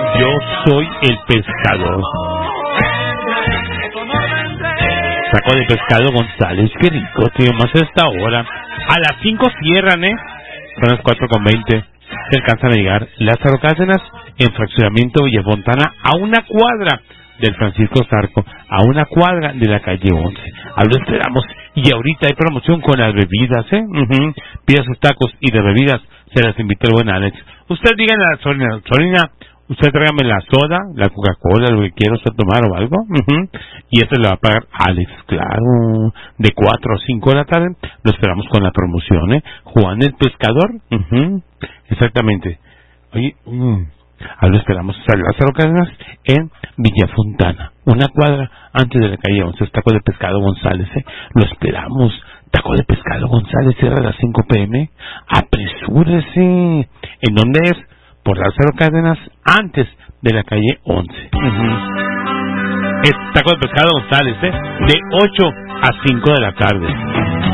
Yo soy el pescador. Taco de pescado González, qué rico, tío, más a esta hora. A las 5 cierran, son las 4:20. Se alcanzan a llegar Lázaro Cárdenas en fraccionamiento Villafontana, a una cuadra del Francisco Zarco, a una cuadra de la calle 11. Ahí lo esperamos. Y ahorita hay promoción con las bebidas, Pida sus tacos y de bebidas se las invita el buen Alex. Usted díganle a Sorina, usted tráigame la soda, la Coca-Cola, lo que quiera usted tomar o algo, y esto le va a pagar Alex, claro, de 4 a 5 de la tarde. Lo esperamos con la promoción, Juan el Pescador, exactamente. Oye, ahí lo esperamos a Lázaro Cárdenas en Villafontana, una cuadra antes de la calle 11, Taco de Pescado González, lo esperamos. Taco de Pescado González cierra a las 5 p.m. Apresúrese. ¿En dónde es? Por Lázaro Cárdenas, antes de la calle 11. Es Taco de Pescado González, de 8 a 5 de la tarde.